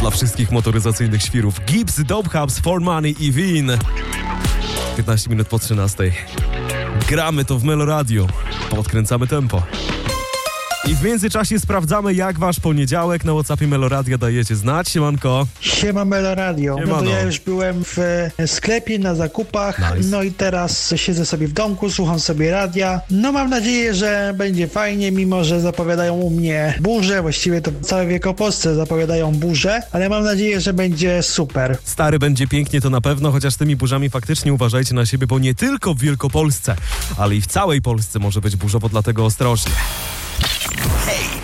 dla wszystkich motoryzacyjnych świrów. Gibbs, Dope Hubs, For Money i Win. 15 minut po 13. Gramy to w Meloradio. Podkręcamy tempo. I w międzyczasie sprawdzamy, jak wasz poniedziałek. Na WhatsAppie Meloradia dajecie znać. Siemanko. Siema Meloradio. No to ja już byłem w sklepie na zakupach, Nice. No i teraz siedzę sobie w domku, słucham sobie radia. No mam nadzieję, że będzie fajnie, mimo że zapowiadają u mnie burze, właściwie to w całej Wielkopolsce zapowiadają burze, ale mam nadzieję, że będzie super. Stary, będzie pięknie to na pewno, chociaż z tymi burzami faktycznie uważajcie na siebie, bo nie tylko w Wielkopolsce, ale i w całej Polsce może być burzowo, dlatego ostrożnie. Hej,